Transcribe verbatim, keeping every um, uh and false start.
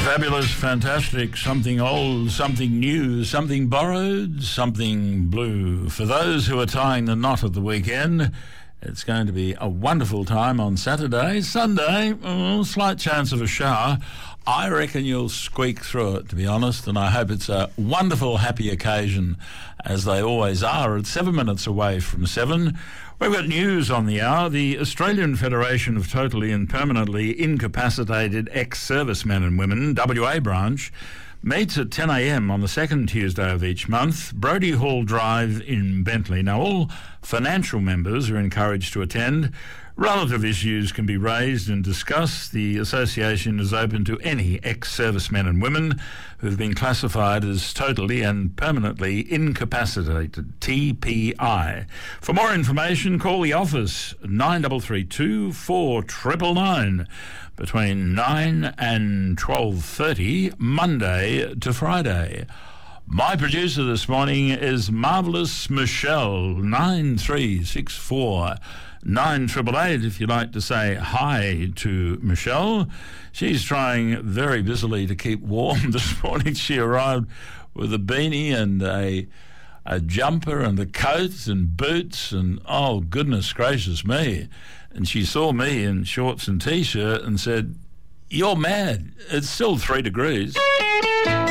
Fabulous, fantastic, something old, something new, something borrowed, something blue. For those who are tying the knot at the weekend, it's going to be a wonderful time on Saturday. Sunday, oh, slight chance of a shower. I reckon you'll squeak through it, to be honest, and I hope it's a wonderful, happy occasion, as they always are. It's seven minutes away from seven. We've got news on the hour. The Australian Federation of Totally and Permanently Incapacitated Ex-Servicemen and Women, W A branch, meets at ten a.m. on the second Tuesday of each month, Brodie Hall Drive in Bentley. Now, all financial members are encouraged to attend. Relative issues can be raised and discussed. The association is open to any ex-servicemen and women who've been classified as totally and permanently incapacitated, T P I. For more information, call the office, nine three three two, four nine nine nine, between nine and twelve thirty, Monday to Friday. My producer this morning is Marvellous Michelle, nine three six four nine eight eight eight if you'd like to say hi to Michelle. She's trying very busily to keep warm this morning. She arrived with a beanie and a a jumper and a coat and boots and, oh, goodness gracious me. And she saw me in shorts and T-shirt and said, "You're mad. It's still three degrees."